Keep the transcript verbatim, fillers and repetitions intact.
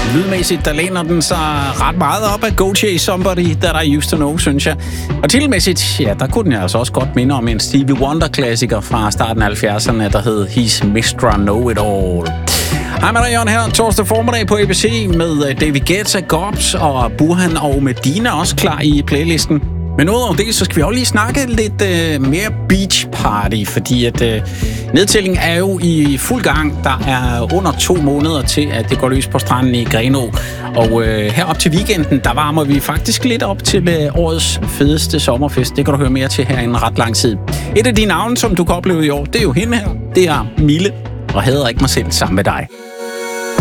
Lydmæssigt, der læner den sig ret meget op af Go Chase Somebody That I Used To Know, synes jeg. Og titelmæssigt, ja, der kunne den altså også godt minde om en Stevie Wonder-klassiker fra starten af halvfjerdserne, der hed He's mister Know-It-All. Hej med dig, Jørgen her. Torsdag formiddag på A B C med David Guetta, Gobs og Burhan og Medina også klar i playlisten. Men udover det, så skal vi også lige snakke lidt øh, mere beach party, fordi at øh, nedtællingen er jo i fuld gang. Der er under to måneder til, at det går løs på stranden i Grenaa. Og øh, her op til weekenden, der varmer vi faktisk lidt op til øh, årets fedeste sommerfest. Det kan du høre mere til her inden ret lang tid. Et af de navne, som du kan opleve i år, det er jo hende her. Det er Mille, og hader ikke mig selv sammen med dig.